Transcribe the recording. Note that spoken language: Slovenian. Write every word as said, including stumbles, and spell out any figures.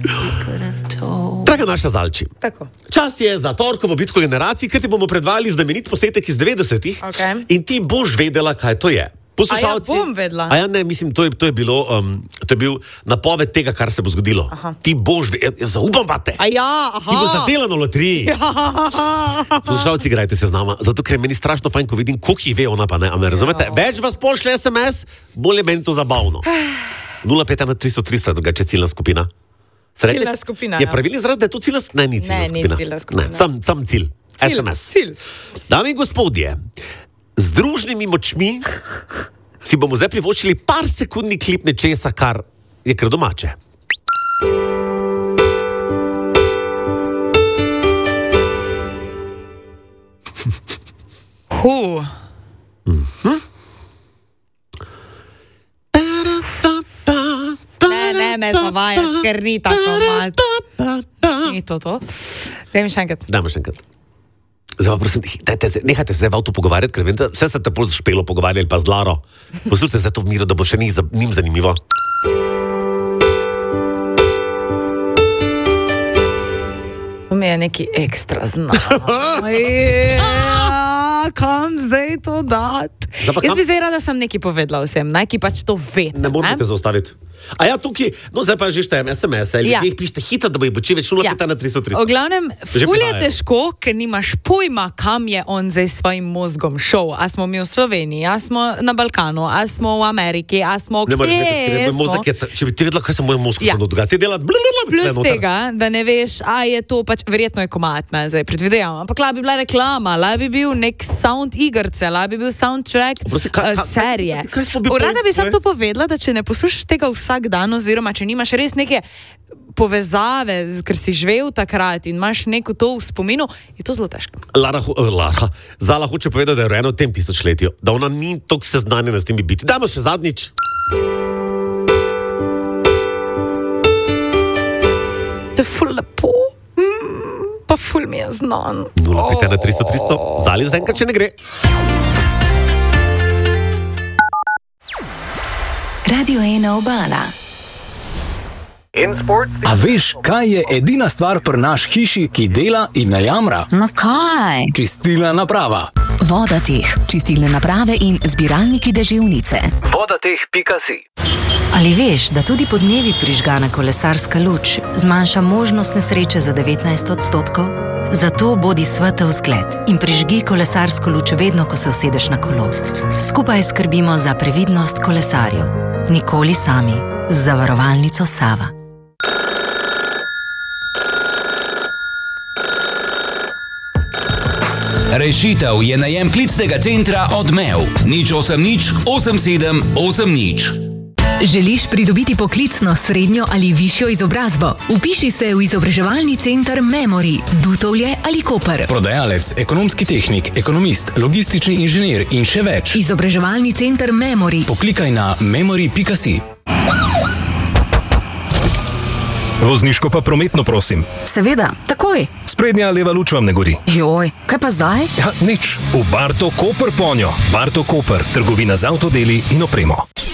Draga naša Zalči, Tako. čas je za torkovo bitko generacij, ker ti bomo predvajali znamenit posnetek iz devetdesetih Okay. in ti boš vedela, kaj to je. Poslušalci, A ja, bom vedela. A ja, ne, mislim, to je, to je bilo, um, to je bil napoved tega, kar se bo zgodilo. Aha. Ti boš vedela, ja, zaupam vate. A ja, aha. Ti boš zadela na loteriji. Ja. Poslušalci, igrajte se z nama, zato ker je meni strašno fajn, ko vidim, koliko jih ve ona, pa ne, a me razumete? Več vas pošlje es em es, bolj je meni to zabavno. nula pet ena tristo tristo je drugače ciljna skupina. Srednje? Ciljna skupina, Je ja. pravilni izraz, da je to ciljna skupina? Ne, ni ciljna Ne, ni skupina. ciljna skupina. Ne, sam, sam cilj. Cilj, es em es. cilj. Dame in gospodje, z družnimi močmi si bomo zdaj privoščili par sekundni klip nečesa, kar je kar domače. Huh. Ne, ne me zavajati, ker ni tako malo. Ni to to. Daj mi še enkrat. Dajmo še enkrat. Zdaj pa prosim, dajte se, nehajte se zdaj v avtu pogovarjati, ker vem, da vse ste te pol z Špelo pogovarjali, pa z Laro. Poslušajte zdaj to v miru, da bo še njih, njim zanimivo. To mi je neki ekstra znano. Ja, kam zdaj to dati? Zdaj pa kam? Jaz bi zdaj rada sem nekaj povedala vsem, naj ki pač to ve. Ne morate zaustaviti. A ja, tukaj, no zdaj pa že štejem es em es, ali Ja. ljudje jih pišete hitro, da bo jih bo čim več nula pet ena tristo tristo. V glavnem, Že ful je prihajajo. težko, ker nimaš pojma, kam je on zdaj s svojim mozgom šel. A smo mi v Sloveniji, a smo na Balkanu, a smo v Ameriki, a smo Ne moreš kje reči, ker je moj smo. mozek, je, ta- če bi ti vedela, kaj se moj mozek Ja. dogaja, ti dela blablabla, Plus tle noter. tega, da ne veš, a je to pač, verjetno je komad, me zdaj predvidevam, ampak la bi bila reklama, la bi bil nek sound igrce, la bi bil soundtrack Oprosti, kaj- uh, kaj- serije. kaj- kaj smo bili Rada bi point, sam ne? to povedala, da če ne poslušaš tega vsak dan, oziroma če nimaš res neke povezave, ker si živel takrat in imaš neko to v spominu, je to zelo težko. Lara, ho- eh, Lara, Zala hoče povedati, da je rojena v tem tisočletju, da ona ni toliko seznanjena s temi biti. Dajmo še zadnjič. To je ful lepo, mm, pa ful mi je znan. nula pet ena tristo tristo, Zali zdaj enkrat, če ne gre. Radio ena Obala. A veš, kaj je edina stvar pri naš hiši, ki dela in ne jamra? No kaj? Čistilna naprava. Vodateh, čistilne naprave in zbiralniki deževnice. vodateh pika si. Ali veš, da tudi podnevi prižgana kolesarska luč zmanjša možnost nesreče za devetnajst odstotkov? Zato bodi svetel zgled in prižgi kolesarsko luč vedno, ko se usedeš na kolo. Skupaj skrbimo za previdnost kolesarjev. Nikoli sami. Z zavarovalnico Sava. Rešitev je najem klicnega centra Odmev. Nič osem nič osem sedem osem nič. Želiš pridobiti poklicno, srednjo ali višjo izobrazbo? Vpiši se v izobraževalni center Memory, Dutovlje ali Koper. Prodajalec, ekonomski tehnik, ekonomist, logistični inženir in še več. Izobraževalni center Memory. Poklikaj na memory pika si. Vozniško pa prometno, prosim. Seveda, takoj. Sprednja leva luč vam ne gori. Joj, kaj pa zdaj? Ja, nič. V Barto Koper ponjo. Barto Koper, trgovina z avtodeli in opremo.